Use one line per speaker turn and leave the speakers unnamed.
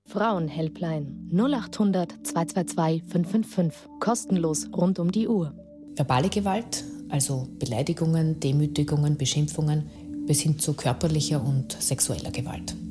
Frauenhelpline 0800 222 555. Kostenlos rund um die Uhr.
Verbale Gewalt, also Beleidigungen, Demütigungen, Beschimpfungen bis hin zu körperlicher und sexueller Gewalt.